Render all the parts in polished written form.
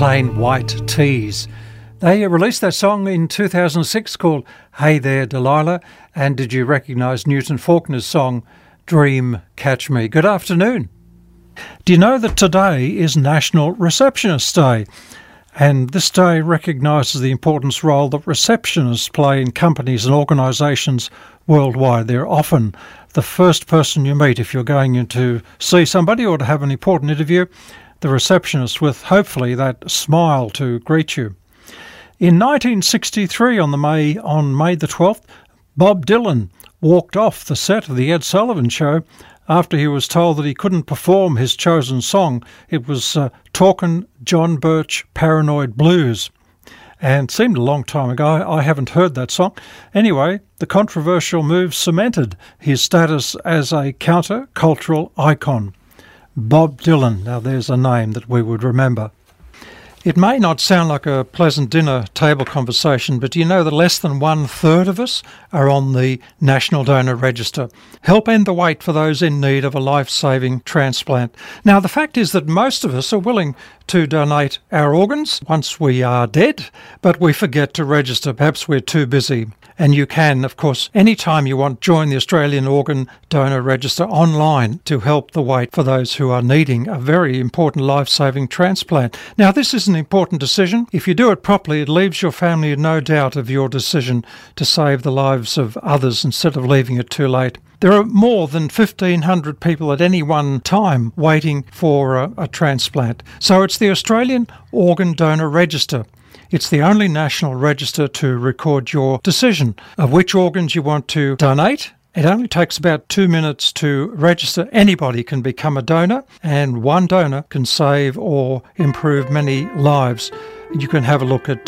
Plain White Tees. They released that song in 2006 called Hey There Delilah, and did you recognise Newton Faulkner's song Dream Catch Me? Good afternoon. Do you know that today is National Receptionist Day? And this day recognises the important role that receptionists play in companies and organisations worldwide. They're often the first person you meet if you're going in to see somebody or to have an important interview, the receptionist with hopefully that smile to greet you. In 1963, on May the 12th, Bob Dylan walked off the set of The Ed Sullivan Show after he was told that he couldn't perform his chosen song. It was Talkin' John Birch Paranoid Blues. And it seemed a long time ago. I haven't heard that song. Anyway, the controversial move cemented his status as a counter-cultural icon. Bob Dylan. Now there's a name that we would remember. It may not sound like a pleasant dinner table conversation, but do you know that less than 1/3 of us are on the National Donor Register? Help end the wait for those in need of a life-saving transplant. Now, the fact is that most of us are willing to donate our organs once we are dead, but we forget to register. Perhaps we're too busy. And you can, of course, anytime you want, join the Australian Organ Donor Register online to help the wait for those who are needing a very important life-saving transplant. Now, this is an important decision. If you do it properly, it leaves your family in no doubt of your decision to save the lives of others instead of leaving it too late. There are more than 1,500 people at any one time waiting for a transplant. So it's the Australian Organ Donor Register. It's the only national register to record your decision of which organs you want to donate. It only takes about 2 minutes to register. Anybody can become a donor, and one donor can save or improve many lives. You can have a look at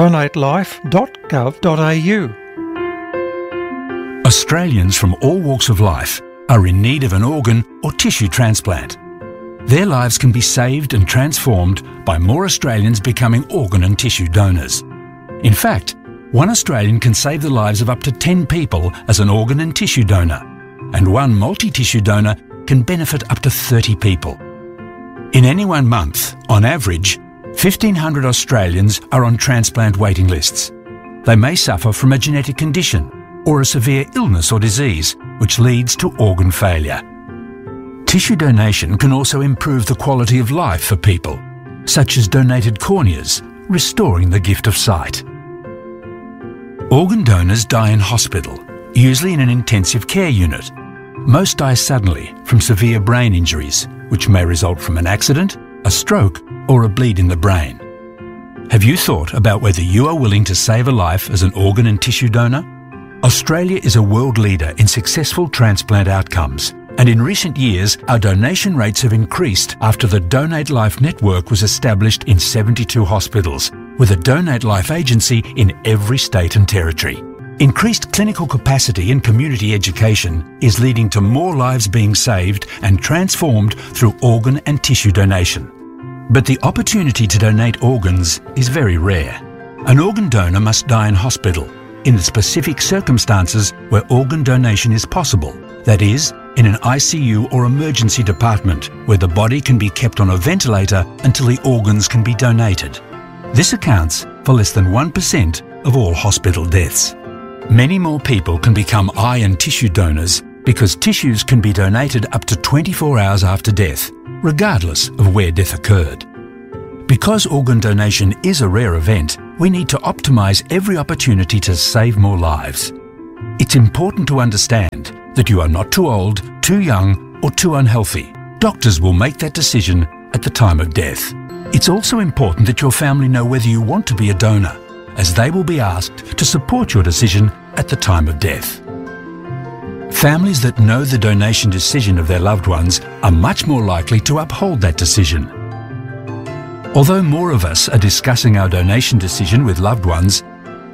donatelife.gov.au. Australians from all walks of life are in need of an organ or tissue transplant. Their lives can be saved and transformed by more Australians becoming organ and tissue donors. In fact, one Australian can save the lives of up to 10 people as an organ and tissue donor, and one multi-tissue donor can benefit up to 30 people. In any 1 month, on average, 1,500 Australians are on transplant waiting lists. They may suffer from a genetic condition or a severe illness or disease which leads to organ failure. Tissue donation can also improve the quality of life for people, such as donated corneas, restoring the gift of sight. Organ donors die in hospital, usually in an intensive care unit. Most die suddenly from severe brain injuries, which may result from an accident, a stroke, or a bleed in the brain. Have you thought about whether you are willing to save a life as an organ and tissue donor? Australia is a world leader in successful transplant outcomes. And in recent years, our donation rates have increased after the Donate Life network was established in 72 hospitals, with a Donate Life agency in every state and territory. Increased clinical capacity and community education is leading to more lives being saved and transformed through organ and tissue donation. But the opportunity to donate organs is very rare. An organ donor must die in hospital, in the specific circumstances where organ donation is possible, that is, in an ICU or emergency department where the body can be kept on a ventilator until the organs can be donated. This accounts for less than 1% of all hospital deaths. Many more people can become eye and tissue donors because tissues can be donated up to 24 hours after death, regardless of where death occurred. Because organ donation is a rare event, we need to optimise every opportunity to save more lives. It's important to understand that you are not too old, too young, or too unhealthy. Doctors will make that decision at the time of death. It's also important that your family know whether you want to be a donor, as they will be asked to support your decision at the time of death. Families that know the donation decision of their loved ones are much more likely to uphold that decision. Although more of us are discussing our donation decision with loved ones,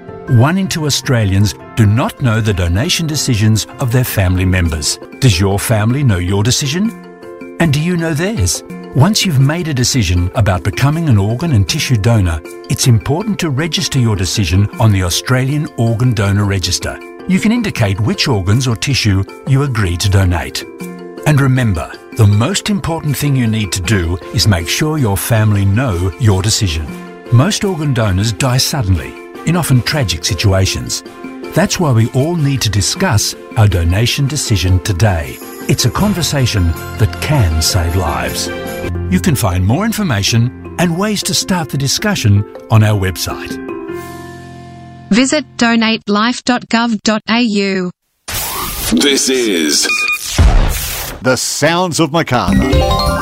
1 in 2 Australians do not know the donation decisions of their family members. Does your family know your decision? And do you know theirs? Once you've made a decision about becoming an organ and tissue donor, it's important to register your decision on the Australian Organ Donor Register. You can indicate which organs or tissue you agree to donate. And remember, The most important thing you need to do is make sure your family know your decision. Most organ donors die suddenly, in often tragic situations. That's why we all need to discuss our donation decision today. It's a conversation that can save lives. You can find more information and ways to start the discussion on our website. Visit donatelife.gov.au. This is The Sounds of Macarthur.